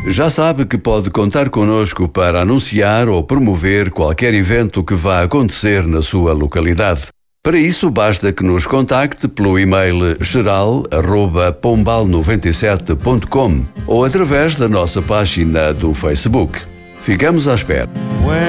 Já sabe que pode contar connosco para anunciar ou promover qualquer evento que vá acontecer na sua localidade. Para isso, basta que nos contacte pelo e-mail geral@pombal97.com ou através da nossa página do Facebook. Ficamos à espera.